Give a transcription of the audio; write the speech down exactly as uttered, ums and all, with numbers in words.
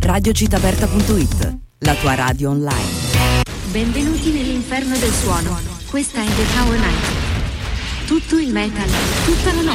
radio citaperta punto it, la tua radio online. Benvenuti nell'inferno del suono. Questa è The Tower Night. Tutto il metal, tutta la notte.